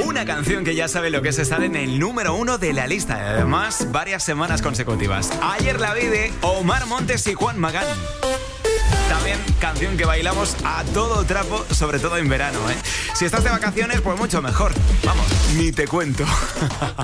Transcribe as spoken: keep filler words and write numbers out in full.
Una canción que ya sabe lo que es estar en el número uno de la lista. Y además, varias semanas consecutivas. Ayer la vi de Omar Montes y Juan Magán. También canción que bailamos a todo trapo, sobre todo en verano, ¿eh? Si estás de vacaciones, pues mucho mejor. Vamos, ni te cuento.